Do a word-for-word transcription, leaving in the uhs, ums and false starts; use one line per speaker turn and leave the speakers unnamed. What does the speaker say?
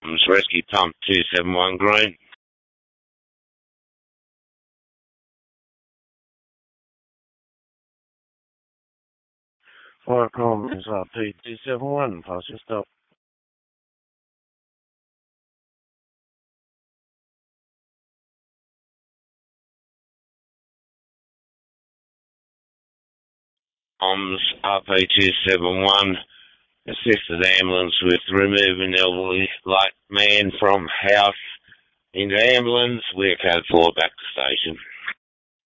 It's Rescue Pump two seven one Green. Fire Common is R P two seven one, pass your stop. OMS R P two seven one, assisted ambulance with removing elderly like man from house into ambulance. We're code four back to station.